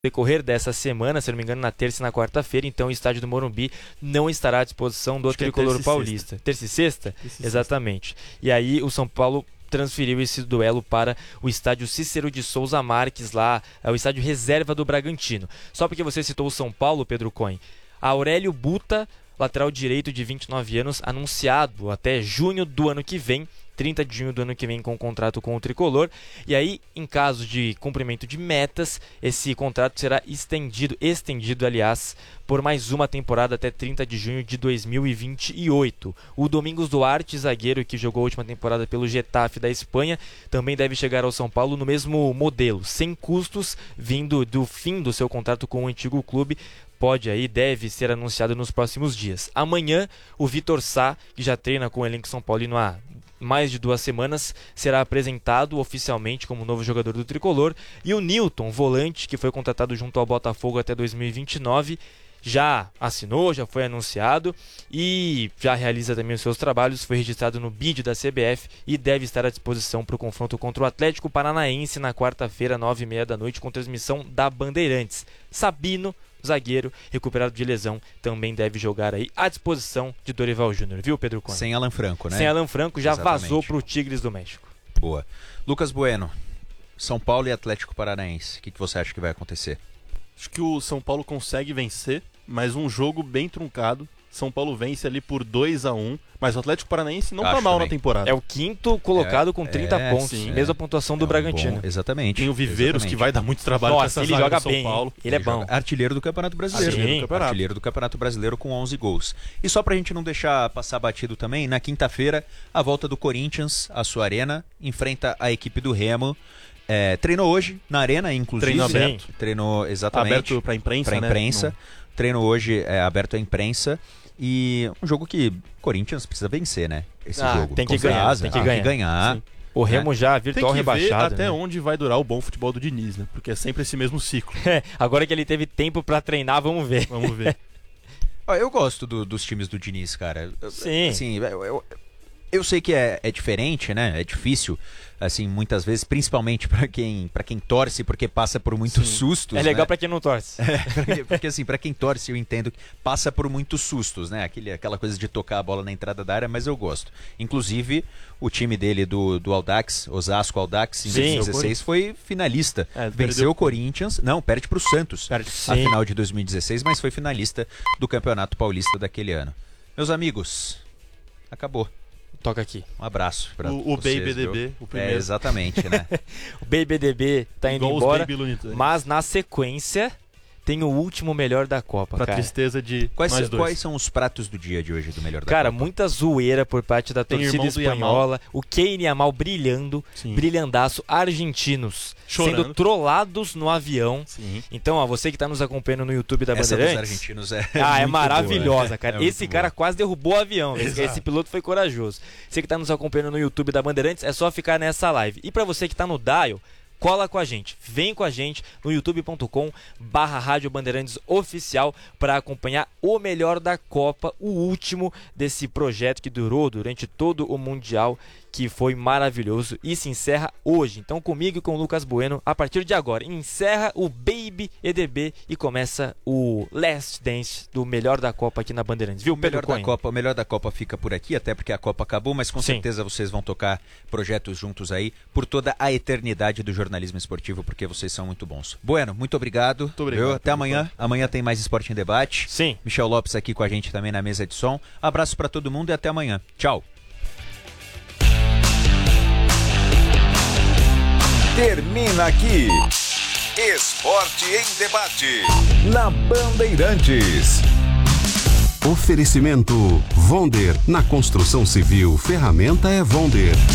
decorrer dessa semana, se não me engano, na terça e na quarta-feira, então o estádio do Morumbi não estará à disposição do tricolor paulista. Terça e sexta? Exatamente. E aí o São Paulo transferiu esse duelo para o estádio Cícero de Souza Marques, lá, o estádio reserva do Bragantino. Só porque você citou o São Paulo, Pedro Cohen, Aurélio Buta, lateral direito de 29 anos, anunciado até junho do ano que vem, 30 de junho do ano que vem, com o contrato com o tricolor. E aí, em caso de cumprimento de metas, esse contrato será estendido, aliás, por mais uma temporada até 30 de junho de 2028. O Domingos Duarte, zagueiro que jogou a última temporada pelo Getafe da Espanha, também deve chegar ao São Paulo no mesmo modelo, sem custos, vindo do fim do seu contrato com o antigo clube. Deve ser anunciado nos próximos dias. Amanhã, o Vitor Sá, que já treina com o elenco São Paulino há mais de 2 semanas, será apresentado oficialmente como novo jogador do tricolor. E o Nilton, volante, que foi contratado junto ao Botafogo até 2029, já assinou, já foi anunciado e já realiza também os seus trabalhos. Foi registrado no BID da CBF e deve estar à disposição para o confronto contra o Atlético Paranaense na quarta-feira, 9h30 da noite, com transmissão da Bandeirantes. Sabino, zagueiro, recuperado de lesão, também deve jogar aí à disposição de Dorival Júnior, viu, Pedro Cunha? Sem Alan Franco, né? Sem Alan Franco, já vazou para o Tigres do México. Boa. Lucas Bueno, São Paulo e Atlético Paranaense, o que você acha que vai acontecer? Acho que o São Paulo consegue vencer, mas um jogo bem truncado. São Paulo vence ali por 2-1, mas o Atlético Paranaense não tá mal na temporada. É o quinto colocado com 30 pontos, sim, mesma pontuação do Bragantino. Exatamente. Tem o Viveiros, que vai dar muito trabalho para essa ele joga São bem, Paulo. Ele é bom. Artilheiro do Campeonato Brasileiro. Artilheiro do Campeonato Brasileiro com 11 gols. E só pra gente não deixar passar batido também, na quinta-feira, a volta do Corinthians à sua arena, enfrenta a equipe do Remo. Treinou hoje na arena, inclusive. Treino aberto. Treinou, exatamente. Aberto pra imprensa, né? Treino hoje aberto à imprensa. E um jogo que Corinthians precisa vencer, né? Esse jogo. Tem que ganhar. Tem que ganhar. O Remo já virtual rebaixado. Tem que ver até onde vai durar o bom futebol do Diniz, né? Porque é sempre esse mesmo ciclo. Agora que ele teve tempo pra treinar, vamos ver. Vamos ver. Eu gosto dos times do Diniz, cara. Sim. Assim, eu sei que é diferente, né? É difícil, assim, muitas vezes, principalmente pra quem torce, porque passa por muitos sustos. É legal, né? pra quem não torce. Porque assim, pra quem torce, eu entendo que passa por muitos sustos, né? Aquela coisa de tocar a bola na entrada da área, mas eu gosto. Inclusive, o time dele do Audax, Osasco Audax, em 2016, foi finalista. Venceu o Corinthians. Não, perde pro Santos na final de 2016, mas foi finalista do Campeonato Paulista daquele ano. Meus amigos, acabou. Toca aqui. Um abraço pra o vocês, BBDB, o primeiro. Exatamente, né? O BBDB tá indo embora, mas na sequência tem o último melhor da Copa, pra tristeza de quais são os pratos do dia de hoje do melhor da Copa? Cara, muita zoeira por parte da torcida espanhola. O Kane Yamal brilhando, brilhandaço, argentinos chorando, sendo trollados no avião. Sim. Então, você que tá nos acompanhando no YouTube da Bandeirantes... Essa dos argentinos é maravilhosa, boa, cara. Esse cara boa. quase derrubou o avião. Esse piloto foi corajoso. Você que tá nos acompanhando no YouTube da Bandeirantes, é só ficar nessa live. E pra você que tá no Dial, cola com a gente, vem com a gente no youtube.com/Rádio Bandeirantes Oficial para acompanhar o melhor da Copa, o último desse projeto que durou durante todo o Mundial, que foi maravilhoso e se encerra hoje. Então comigo e com o Lucas Bueno, a partir de agora, encerra o Baby EDB e começa o Last Dance do melhor da Copa aqui na Bandeirantes, viu, Pedro Cohen? O melhor da Copa fica por aqui, até porque a Copa acabou, mas com certeza vocês vão tocar projetos juntos aí por toda a eternidade do jornalismo esportivo, porque vocês são muito bons. Bueno, muito obrigado. Muito obrigado. Até amanhã. Amanhã tem mais Esporte em Debate. Sim. Michel Lopes aqui com a gente também na mesa de som. Abraço pra todo mundo e até amanhã. Tchau. Termina aqui Esporte em Debate na Bandeirantes. Oferecimento Vonder. Na construção civil, ferramenta é Vonder.